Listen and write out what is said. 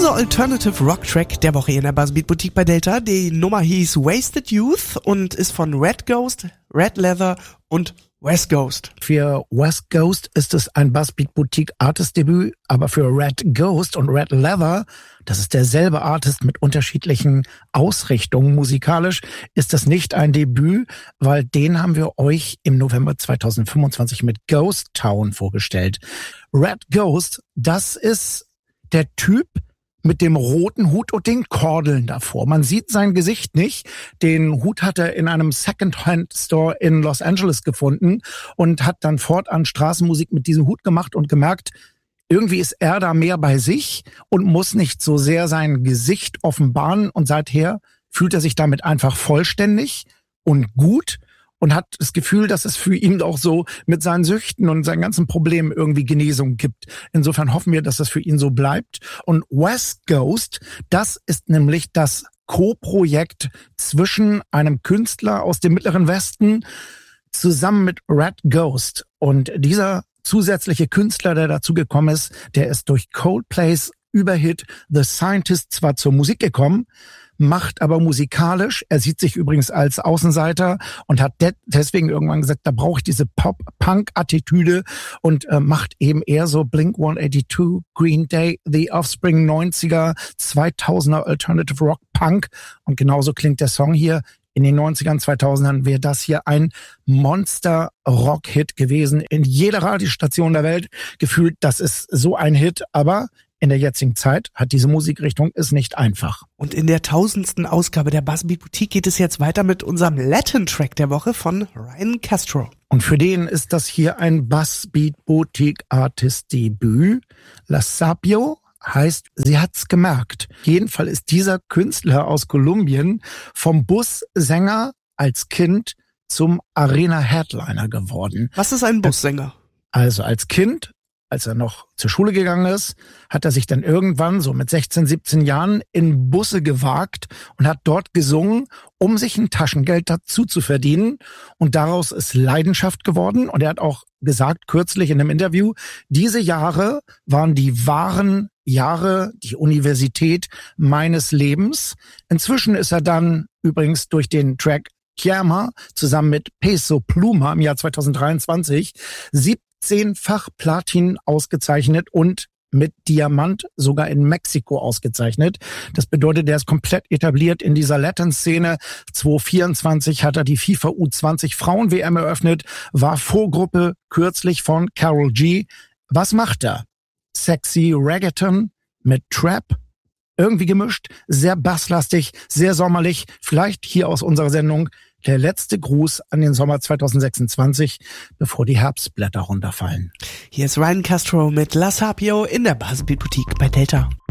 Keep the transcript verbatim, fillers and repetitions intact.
Unser Alternative Rock Track der Woche in der Buzzbeat Boutique bei Delta. Die Nummer hieß Wasted Youth und ist von Red Ghost, Red Leather und West Ghost. Für West Ghost ist es ein Buzzbeat Boutique Artist Debüt, aber für Red Ghost und Red Leather, das ist derselbe Artist mit unterschiedlichen Ausrichtungen musikalisch, ist das nicht ein Debüt, weil den haben wir euch im November zweitausendfünfundzwanzig mit Ghost Town vorgestellt. Red Ghost, das ist der Typ mit dem roten Hut und den Kordeln davor. Man sieht sein Gesicht nicht. Den Hut hat er in einem Second-Hand-Store in Los Angeles gefunden und hat dann fortan Straßenmusik mit diesem Hut gemacht und gemerkt, irgendwie ist er da mehr bei sich und muss nicht so sehr sein Gesicht offenbaren. Und seither fühlt er sich damit einfach vollständig und gut und hat das Gefühl, dass es für ihn auch so mit seinen Süchten und seinen ganzen Problemen irgendwie Genesung gibt. Insofern hoffen wir, dass das für ihn so bleibt. Und West Ghost, das ist nämlich das Co-Projekt zwischen einem Künstler aus dem Mittleren Westen zusammen mit Red Ghost. Und dieser zusätzliche Künstler, der dazu gekommen ist, der ist durch Coldplays Überhit The Scientist zwar zur Musik gekommen, macht aber musikalisch, er sieht sich übrigens als Außenseiter und hat de- deswegen irgendwann gesagt, da brauche ich diese Pop-Punk-Attitüde und äh, macht eben eher so Blink hundertzweiundachtzig, Green Day, The Offspring, neunziger, zweitausender Alternative Rock Punk und genauso klingt der Song hier. In den neunzigern, zweitausendern wäre das hier ein Monster-Rock-Hit gewesen. In jeder Radiostation der Welt gefühlt, das ist so ein Hit, aber in der jetzigen Zeit hat diese Musikrichtung es nicht einfach. Und in der tausendsten Ausgabe der Buzzbeat Boutique geht es jetzt weiter mit unserem Latin-Track der Woche von Ryan Castro. Und für den ist das hier ein Buzzbeat Boutique Artist Debüt. La Sapio heißt, sie hat's gemerkt. Jedenfalls ist dieser Künstler aus Kolumbien vom Bussänger als Kind zum Arena-Headliner geworden. Was ist ein Bussänger? Also als Kind, als er noch zur Schule gegangen ist, hat er sich dann irgendwann so mit sechzehn, siebzehn Jahren in Busse gewagt und hat dort gesungen, um sich ein Taschengeld dazu zu verdienen. Und daraus ist Leidenschaft geworden. Und er hat auch gesagt, kürzlich in einem Interview, diese Jahre waren die wahren Jahre, die Universität meines Lebens. Inzwischen ist er dann übrigens durch den Track Kiama zusammen mit Peso Pluma im Jahr zweitausenddreiundzwanzig siebzehnfach Platin ausgezeichnet und mit Diamant sogar in Mexiko ausgezeichnet. Das bedeutet, er ist komplett etabliert in dieser Latin-Szene. zweitausendvierundzwanzig hat er die FIFA U zwanzig Frauen-W M eröffnet, war Vorgruppe kürzlich von Karol G. Was macht er? Sexy Reggaeton mit Trap, irgendwie gemischt, sehr basslastig, sehr sommerlich. Vielleicht hier aus unserer Sendung der letzte Gruß an den Sommer zweitausendsechsundzwanzig, bevor die Herbstblätter runterfallen. Hier ist Ryan Castro mit La Sapio in der Buzzbeat Boutique bei Delta.